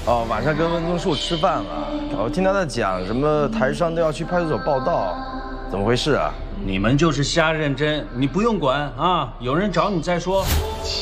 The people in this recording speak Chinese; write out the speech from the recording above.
哦，晚上跟温宗树吃饭了，我听他在讲什么台商都要去派出所报到，怎么回事啊？ 你们就是瞎认真，你不用管啊，有人找你再说。